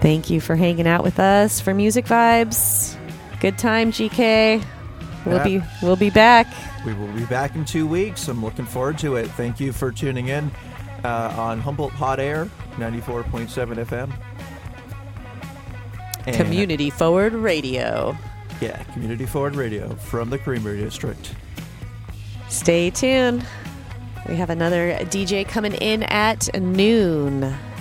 Thank you for hanging out with us for Music Vibes. Good time, GK. We'll be back. We will be back in 2 weeks. I'm looking forward to it. Thank you for tuning in on Humboldt Hot Air 94.7 FM. And Community Forward Radio. Yeah, Community Forward Radio from the Creamery District. Stay tuned. We have another DJ coming in at noon.